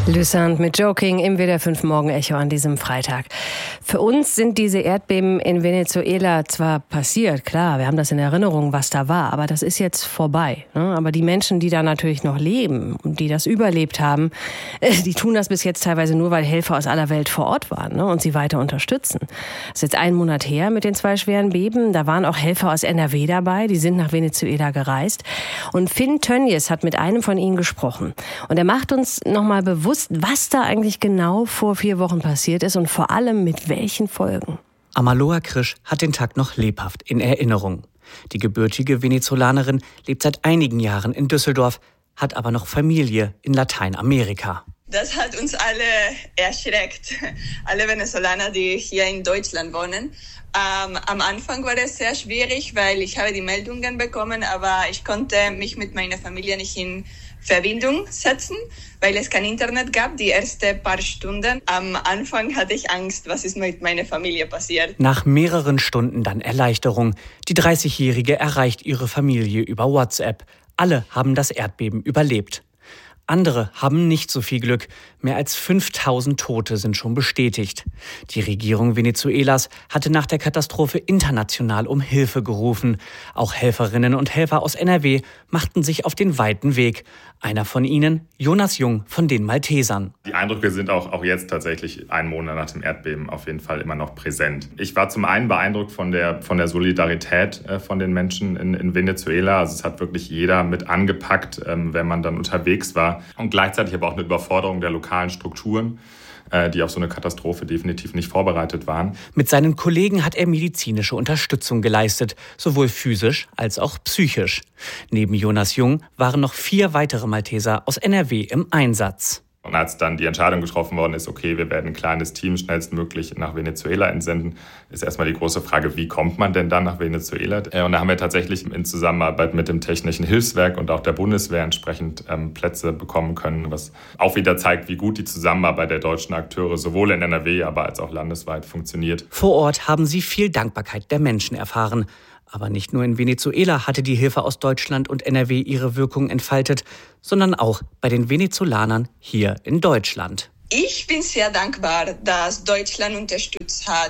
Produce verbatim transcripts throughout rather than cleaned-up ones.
Lüssand mit Joking im W D R fünf Morgen-Echo an diesem Freitag. Für uns sind diese Erdbeben in Venezuela zwar passiert, klar, wir haben das in Erinnerung, was da war, aber das ist jetzt vorbei. Ne? Aber die Menschen, die da natürlich noch leben und die das überlebt haben, die tun das bis jetzt teilweise nur, weil Helfer aus aller Welt vor Ort waren, ne? Und sie weiter unterstützen. Das ist jetzt einen Monat her mit den zwei schweren Beben. Da waren auch Helfer aus N R W dabei, die sind nach Venezuela gereist. Und Finn Tönjes hat mit einem von ihnen gesprochen. Und er macht uns nochmal bewusst, was da eigentlich genau vor vier Wochen passiert ist und vor allem mit welchen Folgen. Amaloa Krisch hat den Tag noch lebhaft in Erinnerung. Die gebürtige Venezolanerin lebt seit einigen Jahren in Düsseldorf, hat aber noch Familie in Lateinamerika. Das hat uns alle erschreckt, alle Venezolaner, die hier in Deutschland wohnen. Ähm, am Anfang war es sehr schwierig, weil ich habe die Meldungen bekommen, aber ich konnte mich mit meiner Familie nicht in Verbindung setzen, weil es kein Internet gab, die ersten paar Stunden. Am Anfang hatte ich Angst, was ist mit meiner Familie passiert. Nach mehreren Stunden dann Erleichterung. Die dreißigjährige erreicht ihre Familie über WhatsApp. Alle haben das Erdbeben überlebt. Andere haben nicht so viel Glück. Mehr als fünftausend Tote sind schon bestätigt. Die Regierung Venezuelas hatte nach der Katastrophe international um Hilfe gerufen. Auch Helferinnen und Helfer aus N R W machten sich auf den weiten Weg. Einer von ihnen, Jonas Jung von den Maltesern. Die Eindrücke sind auch, auch jetzt tatsächlich einen Monat nach dem Erdbeben auf jeden Fall immer noch präsent. Ich war zum einen beeindruckt von der, von der Solidarität äh, von den Menschen in, in Venezuela. Also es hat wirklich jeder mit angepackt, ähm, wenn man dann unterwegs war. Und gleichzeitig aber auch eine Überforderung der lokalen Strukturen, äh, die auf so eine Katastrophe definitiv nicht vorbereitet waren. Mit seinen Kollegen hat er medizinische Unterstützung geleistet, sowohl physisch als auch psychisch. Neben Jonas Jung waren noch vier weitere Malteser aus N R W im Einsatz. Und als dann die Entscheidung getroffen worden ist, okay, wir werden ein kleines Team schnellstmöglich nach Venezuela entsenden, ist erstmal die große Frage, wie kommt man denn dann nach Venezuela? Und da haben wir tatsächlich in Zusammenarbeit mit dem Technischen Hilfswerk und auch der Bundeswehr entsprechend ähm, Plätze bekommen können, was auch wieder zeigt, wie gut die Zusammenarbeit der deutschen Akteure sowohl in N R W, aber als auch landesweit funktioniert. Vor Ort haben sie viel Dankbarkeit der Menschen erfahren. Aber nicht nur in Venezuela hatte die Hilfe aus Deutschland und N R W ihre Wirkung entfaltet, sondern auch bei den Venezolanern hier in Deutschland. Ich bin sehr dankbar, dass Deutschland unterstützt hat.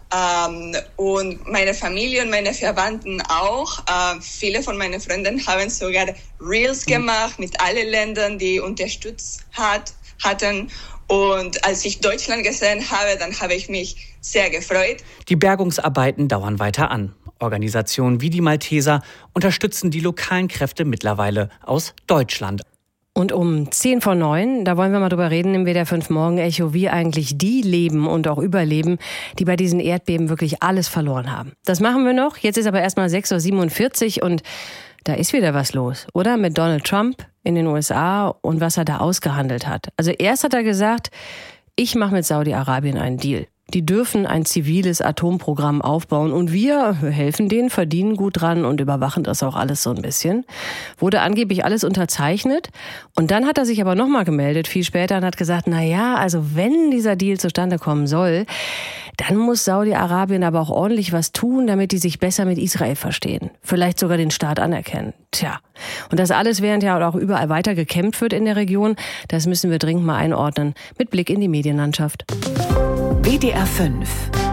Ähm, und meine Familie und meine Verwandten auch. Äh, viele von meinen Freunden haben sogar Reels gemacht mit allen Ländern, die unterstützt hat, hatten. Und als ich Deutschland gesehen habe, dann habe ich mich sehr gefreut. Die Bergungsarbeiten dauern weiter an. Organisationen wie die Malteser unterstützen die lokalen Kräfte mittlerweile aus Deutschland. Und um zehn vor neun, da wollen wir mal drüber reden im W D R fünf Morgen-Echo, wie eigentlich die leben und auch überleben, die bei diesen Erdbeben wirklich alles verloren haben. Das machen wir noch. Jetzt ist aber erstmal sechs Uhr siebenundvierzig und da ist wieder was los, oder? Mit Donald Trump in den U S A und was er da ausgehandelt hat. Also erst hat er gesagt, ich mache mit Saudi-Arabien einen Deal. Die dürfen ein ziviles Atomprogramm aufbauen und wir helfen denen, verdienen gut dran und überwachen das auch alles so ein bisschen. Wurde angeblich alles unterzeichnet und dann hat er sich aber nochmal gemeldet, viel später, und hat gesagt, na ja, also wenn dieser Deal zustande kommen soll, dann muss Saudi-Arabien aber auch ordentlich was tun, damit die sich besser mit Israel verstehen. Vielleicht sogar den Staat anerkennen. Tja, und das alles, während ja auch überall weiter gekämpft wird in der Region, das müssen wir dringend mal einordnen mit Blick in die Medienlandschaft. W D R fünf.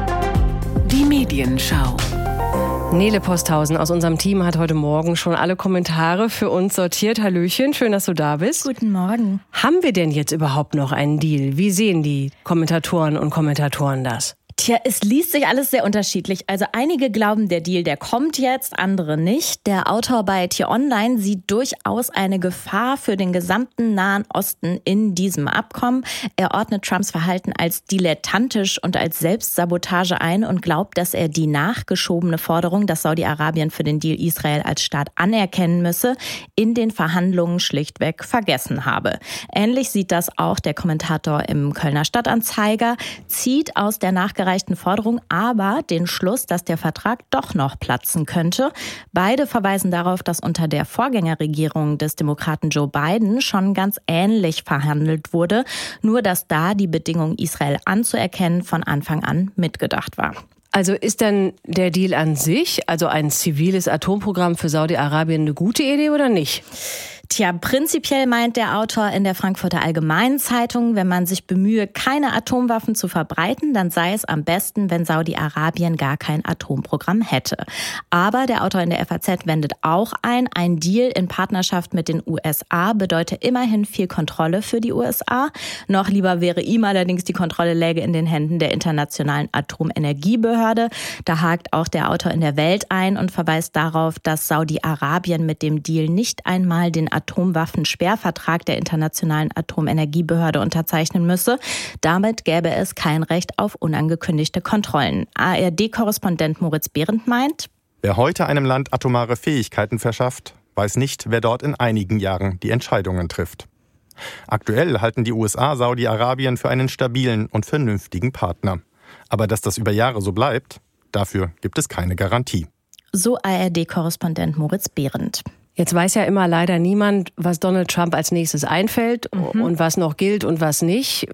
Die Medienschau. Nele Posthausen aus unserem Team hat heute Morgen schon alle Kommentare für uns sortiert. Hallöchen, schön, dass du da bist. Guten Morgen. Haben wir denn jetzt überhaupt noch einen Deal? Wie sehen die Kommentatoren und Kommentatoren das? Tja, es liest sich alles sehr unterschiedlich. Also einige glauben, der Deal, der kommt jetzt, andere nicht. Der Autor bei T-Online sieht durchaus eine Gefahr für den gesamten Nahen Osten in diesem Abkommen. Er ordnet Trumps Verhalten als dilettantisch und als Selbstsabotage ein und glaubt, dass er die nachgeschobene Forderung, dass Saudi-Arabien für den Deal Israel als Staat anerkennen müsse, in den Verhandlungen schlichtweg vergessen habe. Ähnlich sieht das auch der Kommentator im Kölner Stadtanzeiger, zieht aus der nachgereichten Forderung aber den Schluss, dass der Vertrag doch noch platzen könnte. Beide verweisen darauf, dass unter der Vorgängerregierung des Demokraten Joe Biden schon ganz ähnlich verhandelt wurde, nur dass da die Bedingung, Israel anzuerkennen, von Anfang an mitgedacht war. Also ist dann der Deal an sich, also ein ziviles Atomprogramm für Saudi-Arabien, eine gute Idee oder nicht? Tja, prinzipiell meint der Autor in der Frankfurter Allgemeinen Zeitung, wenn man sich bemühe, keine Atomwaffen zu verbreiten, dann sei es am besten, wenn Saudi-Arabien gar kein Atomprogramm hätte. Aber der Autor in der F A Z wendet auch ein, ein Deal in Partnerschaft mit den U S A bedeutet immerhin viel Kontrolle für die U S A. Noch lieber wäre ihm allerdings, die Kontrolle läge in den Händen der Internationalen Atomenergiebehörde. Da hakt auch der Autor in der Welt ein und verweist darauf, dass Saudi-Arabien mit dem Deal nicht einmal den Atomwaffensperrvertrag der Internationalen Atomenergiebehörde unterzeichnen müsse. Damit gäbe es kein Recht auf unangekündigte Kontrollen. A R D-Korrespondent Moritz Behrendt meint: Wer heute einem Land atomare Fähigkeiten verschafft, weiß nicht, wer dort in einigen Jahren die Entscheidungen trifft. Aktuell halten die U S A Saudi-Arabien für einen stabilen und vernünftigen Partner. Aber dass das über Jahre so bleibt, dafür gibt es keine Garantie. So A R D-Korrespondent Moritz Behrendt. Jetzt weiß ja immer leider niemand, was Donald Trump als nächstes einfällt mhm. und was noch gilt und was nicht.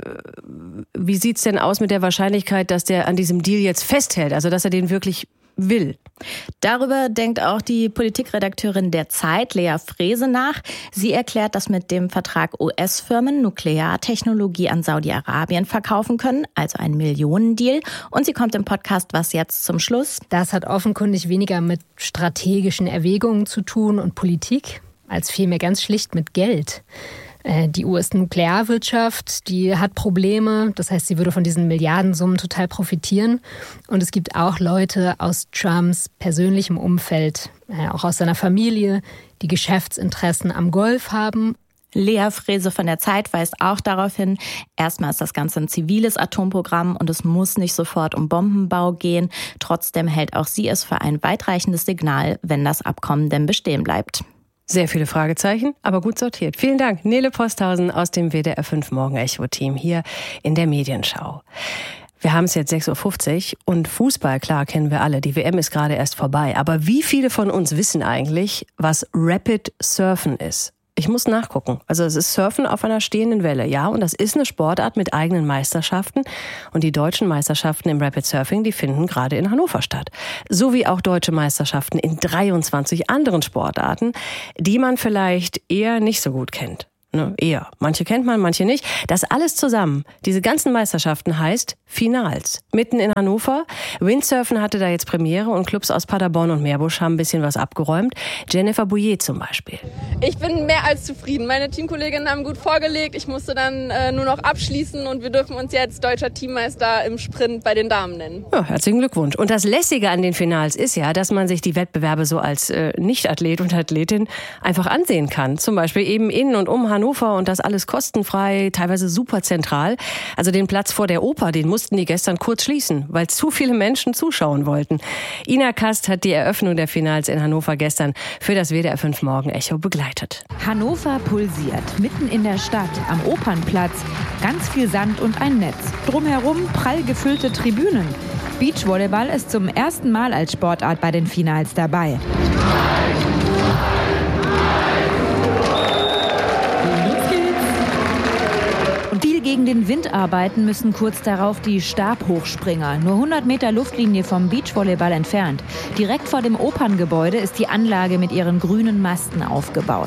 Wie sieht's denn aus mit der Wahrscheinlichkeit, dass der an diesem Deal jetzt festhält, also dass er den wirklich will? Darüber denkt auch die Politikredakteurin der Zeit, Lea Frese, nach. Sie erklärt, dass mit dem Vertrag U S-Firmen Nukleartechnologie an Saudi-Arabien verkaufen können, also ein Millionendeal. Und sie kommt im Podcast Was jetzt zum Schluss. Das hat offenkundig weniger mit strategischen Erwägungen zu tun und Politik, als vielmehr ganz schlicht mit Geld. Die U S-Nuklearwirtschaft, die hat Probleme. Das heißt, sie würde von diesen Milliardensummen total profitieren. Und es gibt auch Leute aus Trumps persönlichem Umfeld, auch aus seiner Familie, die Geschäftsinteressen am Golf haben. Lea Frese von der Zeit weist auch darauf hin, erstmal ist das Ganze ein ziviles Atomprogramm und es muss nicht sofort um Bombenbau gehen. Trotzdem hält auch sie es für ein weitreichendes Signal, wenn das Abkommen denn bestehen bleibt. Sehr viele Fragezeichen, aber gut sortiert. Vielen Dank, Nele Posthausen aus dem W D R fünf Morgen-Echo-Team hier in der Medienschau. Wir haben es jetzt sechs Uhr fünfzig und Fußball, klar, kennen wir alle. Die W M ist gerade erst vorbei. Aber wie viele von uns wissen eigentlich, was Rapid Surfen ist? Ich muss nachgucken. Also es ist Surfen auf einer stehenden Welle, ja. Und das ist eine Sportart mit eigenen Meisterschaften. Und die deutschen Meisterschaften im Rapid Surfing, die finden gerade in Hannover statt. So wie auch deutsche Meisterschaften in dreiundzwanzig anderen Sportarten, die man vielleicht eher nicht so gut kennt. Ne, eher. Manche kennt man, manche nicht. Das alles zusammen, diese ganzen Meisterschaften, heißt Finals. Mitten in Hannover. Windsurfen hatte da jetzt Premiere und Clubs aus Paderborn und Meerbusch haben ein bisschen was abgeräumt. Jennifer Bouillet zum Beispiel. Ich bin mehr als zufrieden. Meine Teamkolleginnen haben gut vorgelegt. Ich musste dann äh, nur noch abschließen und wir dürfen uns jetzt deutscher Teammeister im Sprint bei den Damen nennen. Ja, herzlichen Glückwunsch. Und das Lässige an den Finals ist ja, dass man sich die Wettbewerbe so als äh, Nicht-Athlet und Athletin einfach ansehen kann. Zum Beispiel eben in und um Hannover. Und das alles kostenfrei, teilweise super zentral. Also den Platz vor der Oper, den mussten die gestern kurz schließen, weil zu viele Menschen zuschauen wollten. Ina Kast hat die Eröffnung der Finals in Hannover gestern für das W D R fünf Morgen-Echo begleitet. Hannover pulsiert, mitten in der Stadt, am Opernplatz. Ganz viel Sand und ein Netz. Drumherum prall gefüllte Tribünen. Beachvolleyball ist zum ersten Mal als Sportart bei den Finals dabei. Gegen den Wind arbeiten müssen kurz darauf die Stabhochspringer. Nur hundert Meter Luftlinie vom Beachvolleyball entfernt. Direkt vor dem Operngebäude ist die Anlage mit ihren grünen Masten aufgebaut.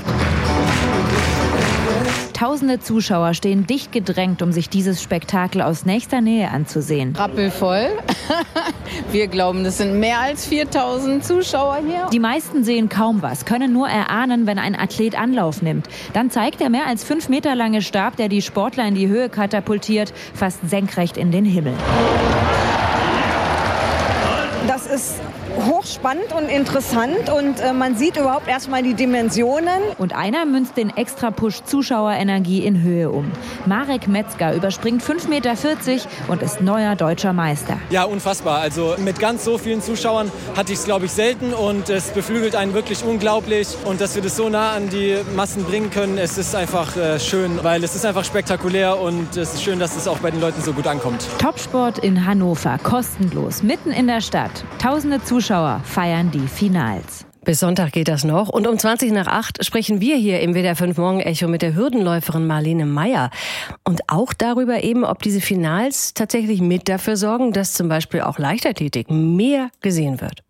Tausende Zuschauer stehen dicht gedrängt, um sich dieses Spektakel aus nächster Nähe anzusehen. Rappelvoll. Wir glauben, das sind mehr als viertausend Zuschauer hier. Die meisten sehen kaum was, können nur erahnen, wenn ein Athlet Anlauf nimmt. Dann zeigt der mehr als fünf Meter lange Stab, der die Sportler in die Höhe katapultiert, fast senkrecht in den Himmel. Das ist hochspannend und interessant und äh, man sieht überhaupt erstmal die Dimensionen. Und einer münzt den Extra-Push Zuschauerenergie in Höhe um. Marek Metzger überspringt fünf Meter vierzig und ist neuer deutscher Meister. Ja, unfassbar. Also mit ganz so vielen Zuschauern hatte ich es, glaube ich, selten und es beflügelt einen wirklich unglaublich. Und dass wir das so nah an die Massen bringen können, es ist einfach äh, schön, weil es ist einfach spektakulär und es ist schön, dass es auch bei den Leuten so gut ankommt. Topsport in Hannover, kostenlos, mitten in der Stadt. Tausende Zuschauer feiern die Finals. Bis Sonntag geht das noch. Und um zwanzig nach acht sprechen wir hier im W D R fünf Morgen-Echo mit der Hürdenläuferin Marlene Meyer. Und auch darüber eben, ob diese Finals tatsächlich mit dafür sorgen, dass zum Beispiel auch Leichtathletik mehr gesehen wird.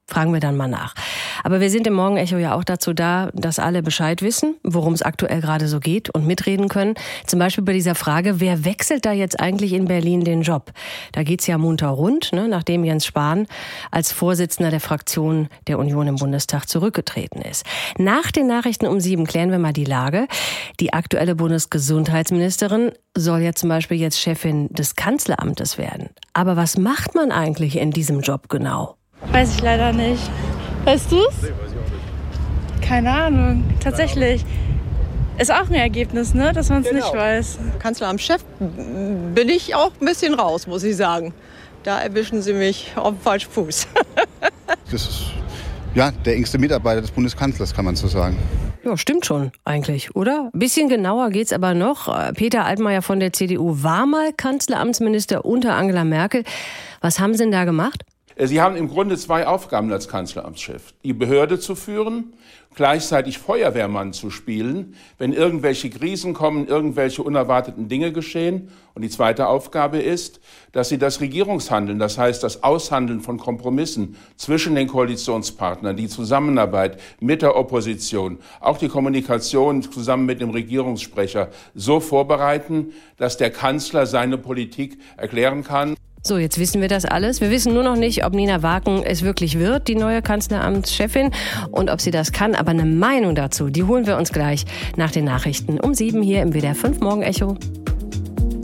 Fragen wir dann mal nach. Aber wir sind im Morgenecho ja auch dazu da, dass alle Bescheid wissen, worum es aktuell gerade so geht und mitreden können. Zum Beispiel bei dieser Frage, wer wechselt da jetzt eigentlich in Berlin den Job? Da geht's ja munter rund, ne, nachdem Jens Spahn als Vorsitzender der Fraktion der Union im Bundestag zurückgetreten ist. Nach den Nachrichten um sieben klären wir mal die Lage. Die aktuelle Bundesgesundheitsministerin soll ja zum Beispiel jetzt Chefin des Kanzleramtes werden. Aber was macht man eigentlich in diesem Job genau? Weiß ich leider nicht. Weißt du's? Nee, weiß ich auch nicht. Keine Ahnung, tatsächlich. Ist auch ein Ergebnis, ne, dass man es genau. nicht weiß. Kanzleramtschef bin ich auch ein bisschen raus, muss ich sagen. Da erwischen Sie mich auf dem falschen Fuß. Das ist ja der engste Mitarbeiter des Bundeskanzlers, kann man so sagen. Ja, stimmt schon eigentlich, oder? Ein bisschen genauer geht's aber noch. Peter Altmaier von der C D U war mal Kanzleramtsminister unter Angela Merkel. Was haben Sie denn da gemacht? Sie haben im Grunde zwei Aufgaben als Kanzleramtschef. Die Behörde zu führen, gleichzeitig Feuerwehrmann zu spielen, wenn irgendwelche Krisen kommen, irgendwelche unerwarteten Dinge geschehen. Und die zweite Aufgabe ist, dass Sie das Regierungshandeln, das heißt das Aushandeln von Kompromissen zwischen den Koalitionspartnern, die Zusammenarbeit mit der Opposition, auch die Kommunikation zusammen mit dem Regierungssprecher so vorbereiten, dass der Kanzler seine Politik erklären kann. So, jetzt wissen wir das alles. Wir wissen nur noch nicht, ob Nina Waken es wirklich wird, die neue Kanzleramtschefin, und ob sie das kann. Aber eine Meinung dazu, die holen wir uns gleich nach den Nachrichten um sieben hier im W D R fünf Morgenecho.